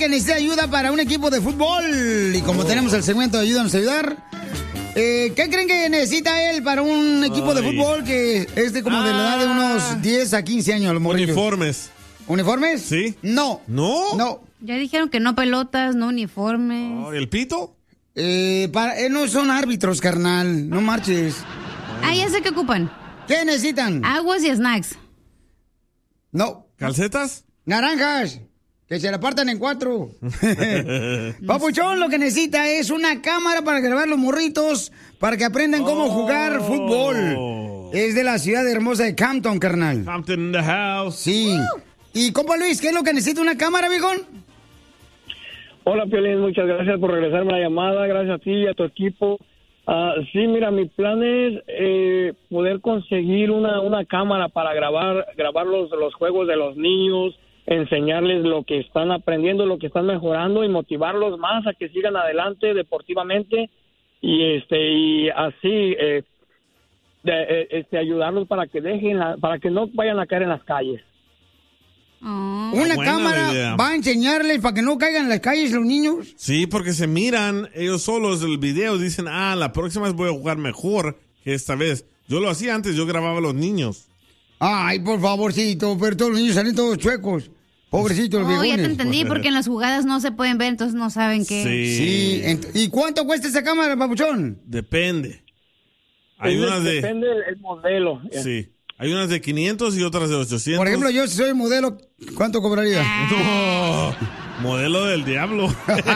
que necesita ayuda para un equipo de fútbol. Y como tenemos el segmento de Ayúdanos a Ayudar, ¿qué creen que necesita él para un equipo de fútbol que es de como de la edad de unos 10 a 15 años? Los morrillos. Uniformes. ¿Uniformes? Sí. No. ¿No? No. Ya dijeron que no pelotas, no uniformes. ¿El pito? No son árbitros, carnal. No marches. Ya sé que ocupan. ¿Qué necesitan? Aguas y snacks. No. ¿Calcetas? Naranjas. Que se la partan en 4. Papuchón, lo que necesita es una cámara para grabar los morritos para que aprendan cómo jugar fútbol. Es de la ciudad hermosa de Campton, carnal. Campton in the house. Sí. Y compa Luis, ¿qué es lo que necesita una cámara, viejón? Hola, Piolín, muchas gracias por regresarme la llamada. Gracias a ti y a tu equipo. Sí, mira, mi plan es poder conseguir una cámara para grabar los juegos de los niños, enseñarles lo que están aprendiendo, lo que están mejorando y motivarlos más a que sigan adelante deportivamente y así ayudarlos para que para que no vayan a caer en las calles. ¿Una cámara va a enseñarles para que no caigan en las calles los niños? Sí, porque se miran ellos solos el video, dicen, la próxima vez voy a jugar mejor que esta vez. Yo lo hacía antes, yo grababa a los niños. Ay, por favorcito, pero todos los niños salen todos chuecos. Pobrecitos los viejones. Ya te entendí, porque en las jugadas no se pueden ver, entonces no saben qué. Sí. ¿Y cuánto cuesta esa cámara, papuchón? Depende. Depende del modelo. Sí. Hay unas de 500 y otras de 800. Por ejemplo, yo si soy modelo, ¿cuánto cobraría? No, modelo del diablo.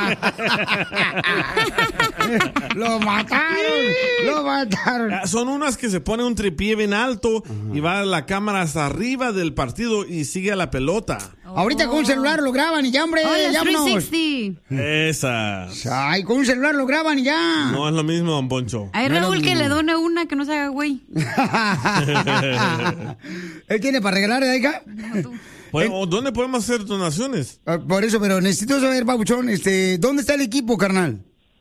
Lo mataron. Son unas que se pone un tripié bien alto y va la cámara hasta arriba del partido y sigue a la pelota. Ahorita con un celular lo graban y ya, hombre, llámanos. 360. Esas. Ay, con un celular lo graban y ya. No es lo mismo, don Poncho. Hay Raúl que le done una que no se haga güey. ¿Él tiene para regalar, hija? ¿Dónde podemos hacer donaciones? Por eso, pero necesito saber, papuchón, ¿dónde está el equipo, carnal?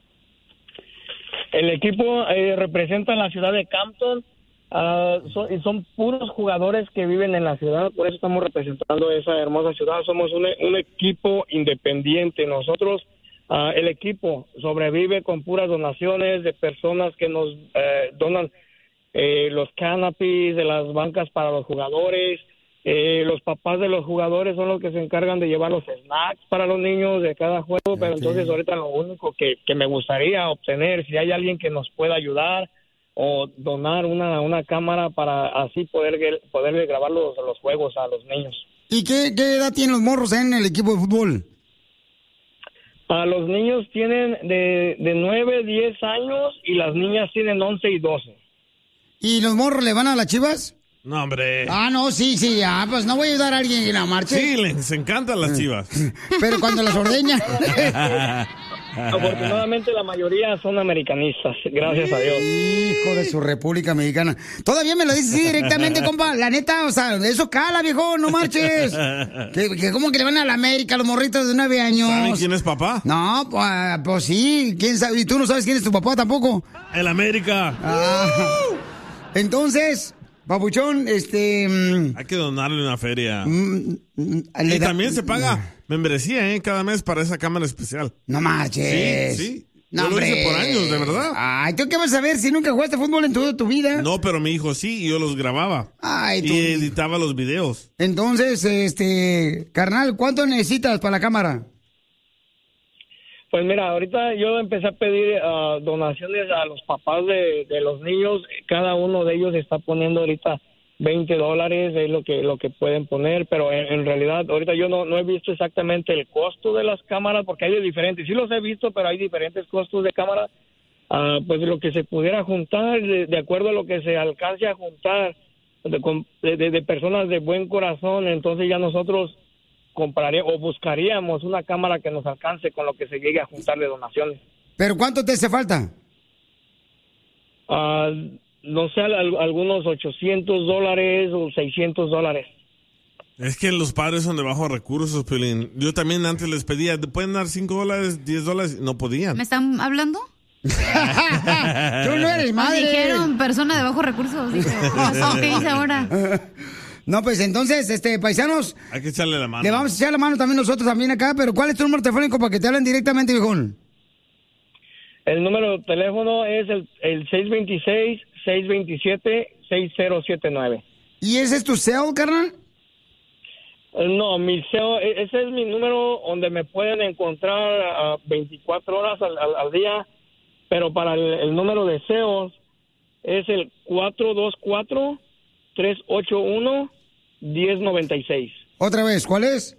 El equipo representa la ciudad de Campton. Son puros jugadores que viven en la ciudad, por eso estamos representando esa hermosa ciudad. Somos un equipo independiente. Nosotros, el equipo sobrevive con puras donaciones de personas que nos donan los canopies de las bancas para los jugadores. Los papás de los jugadores son los que se encargan de llevar los snacks para los niños de cada juego, pero entonces ahorita lo único que me gustaría obtener, si hay alguien que nos pueda ayudar o donar una cámara para así poderle grabar los juegos a los niños. ¿Y qué edad tienen los morros en el equipo de fútbol? Los niños tienen de 9, 10 años y las niñas tienen 11 y 12. ¿Y los morros le van a las Chivas? No, hombre. No, sí, pues no voy a ayudar a alguien en la marcha. Sí, les encantan las Chivas. Pero cuando las ordeñan. Afortunadamente la mayoría son americanistas, gracias a Dios. Hijo de su República Mexicana. Todavía me lo dices directamente, compa. La neta, o sea, eso cala, viejo, no marches. Que ¿cómo que le van a la América los morritos de 9 años? ¿Saben quién es papá? No, pues sí, ¿quién sabe? ¿Y tú no sabes quién es tu papá tampoco? El América. Entonces, papuchón, hay que donarle una feria. Y también se paga membresía, cada mes para esa cámara especial. No marches. Sí. No, yo lo hice por años, de verdad. Ay, ¿tú qué vas a ver si nunca jugaste fútbol en toda tu vida? No, pero mi hijo sí, y yo los grababa. Y editaba los videos. Entonces, carnal, ¿cuánto necesitas para la cámara? Pues mira, ahorita yo empecé a pedir donaciones a los papás de los niños. Cada uno de ellos está poniendo ahorita $20, es lo que pueden poner, pero en realidad ahorita yo no he visto exactamente el costo de las cámaras porque hay de diferentes. Sí los he visto, pero hay diferentes costos de cámara. Pues lo que se pudiera juntar, de acuerdo a lo que se alcance a juntar de personas de buen corazón, entonces ya nosotros compraríamos o buscaríamos una cámara que nos alcance con lo que se llegue a juntar de donaciones. ¿Pero cuánto te hace falta? No sé, algunos $800 o $600. Es que los padres son de bajos recursos, Pelín. Yo también antes les pedía, ¿pueden dar $5, $10? No podían. ¿Me están hablando? Tú no eres madre. Dijeron persona de bajos recursos. ¿Qué dice ahora? No, pues entonces, paisanos, Hay que echarle la mano. le vamos a echar la mano también nosotros también acá, pero ¿cuál es tu número telefónico para que te hablen directamente, viejón? El número de teléfono es el 626-627-6079. ¿Y ese es tu cell, carnal? No, ese es mi número donde me pueden encontrar 24 horas al día, pero para el número de SEOs es el 424-381-1096. Otra vez, ¿cuál es?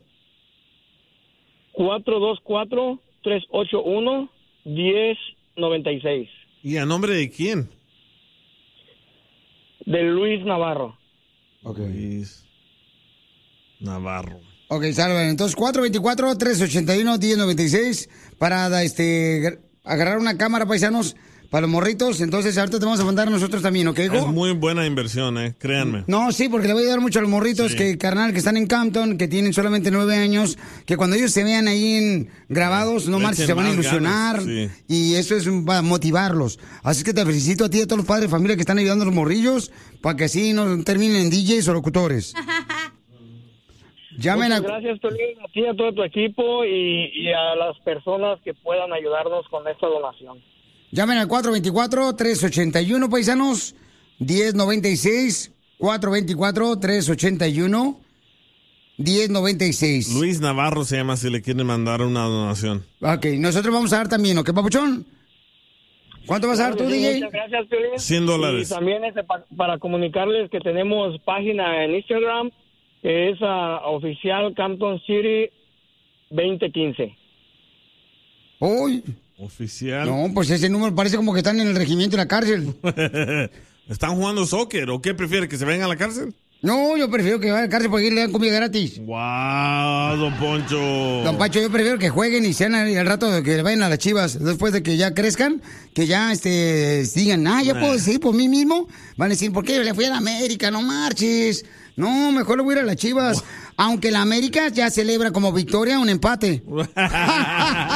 424-381-1096. ¿Y a nombre de quién? De Luis Navarro. Ok. Luis Navarro. Ok, salve. Entonces, 424-381-1096 para agarrar una cámara, paisanos, para los morritos. Entonces, ahorita te vamos a mandar nosotros también, ¿ok, hijo? Es muy buena inversión, créanme. No, sí, porque le voy a ayudar mucho a los morritos Sí. que están en Campton, que tienen solamente 9 años, que cuando ellos se vean ahí grabados, no Le marches, echen se van a más ilusionar. ganas, sí. Y eso va a motivarlos. Así que te felicito a ti y a todos los padres de familia que están ayudando a los morrillos para que así no terminen en DJs o locutores. Llamen Muchas gracias, Piolín, a ti y a todo tu equipo y a las personas que puedan ayudarnos con esta donación. Llamen al 424-381, paisanos, 1096, 424-381-1096. Luis Navarro se llama si le quieren mandar una donación. Ok, nosotros vamos a dar también, ¿ok, papuchón? ¿Cuánto vas a dar tú, Sí, DJ? muchas gracias, Piolín. $100. Y también para comunicarles que tenemos página en Instagram, que es oficial Campton City 2015. Uy, Oficial. no, pues ese número parece como que están en el regimiento en la cárcel. ¿Están jugando soccer o qué prefiere? ¿Que se vengan a la cárcel? No, yo prefiero que vayan a la cárcel porque le dan comida gratis. ¡Wow, don Poncho! Don Pacho, yo prefiero que jueguen y sean al rato de que vayan a las Chivas, después de que ya crezcan, que ya digan, ya puedo decir por mí mismo. Van a decir, ¿por qué le fui a la América? No marches. No, mejor le voy a ir a las Chivas. Aunque la América ya celebra como victoria un empate.